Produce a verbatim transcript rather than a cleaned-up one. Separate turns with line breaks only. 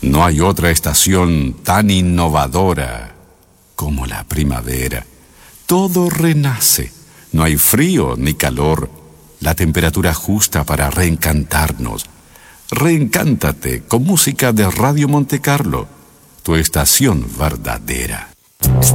No hay otra estación tan innovadora como la primavera. Todo renace. No hay frío ni calor. La temperatura justa para reencantarnos. Reencántate con música de Radio Monte Carlo, tu estación verdadera.